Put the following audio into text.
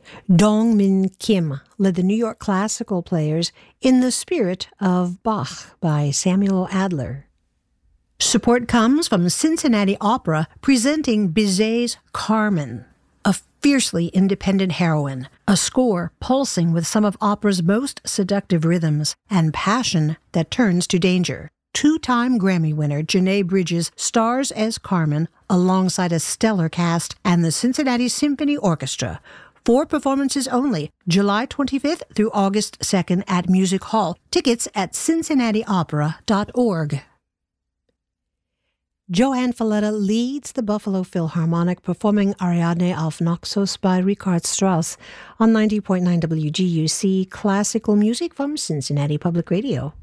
Dong Min Kim led the New York classical players in The Spirit of Bach by Samuel Adler. Support comes from Cincinnati Opera presenting Bizet's Carmen, a fiercely independent heroine, a score pulsing with some of opera's most seductive rhythms and passion that turns to danger. Two-time Grammy winner Janae Bridges stars as Carmen alongside a stellar cast and the Cincinnati Symphony Orchestra. 4 performances only, July 25th through August 2nd at Music Hall. Tickets at cincinnatiopera.org. Joanne Falletta leads the Buffalo Philharmonic performing Ariadne auf Naxos by Richard Strauss on 90.9 WGUC, classical music from Cincinnati Public Radio.